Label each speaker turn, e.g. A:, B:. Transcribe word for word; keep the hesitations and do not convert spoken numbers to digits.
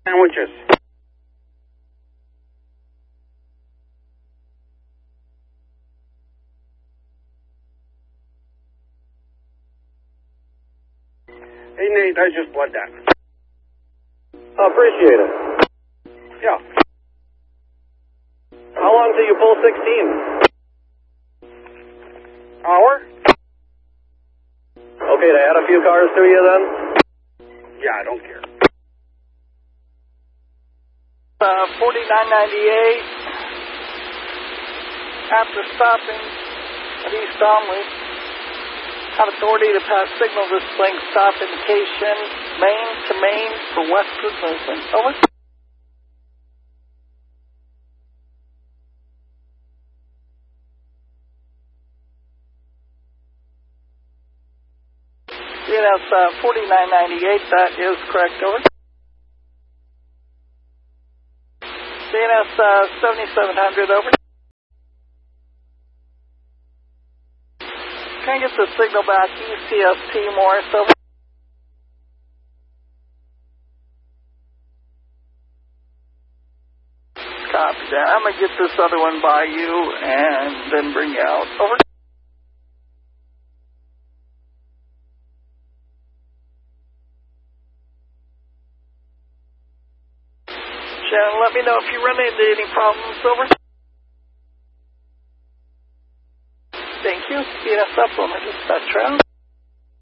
A: Sandwiches. Hey, Nate, I just blood that.
B: I appreciate it.
A: Yeah.
B: How long till you pull sixteen?
A: Hour?
B: Okay, to add a few cars to you then?
A: Yeah, I don't care.
C: Uh, forty-nine ninety-eight. After stopping at East Donley, have authority to pass signal displaying stop indication, main to main for westward movement. Over. D N S uh, forty-nine ninety-eight, that is correct. Over. D N S uh, seventy-seven hundred, over. Can I get the signal back? E C S T Morris, over. Copy that. I'm going to get this other one by you and then bring you out. Over. Shannon, let me know if you run into any problems. Over. Thank you. D N S supplement dispatch round.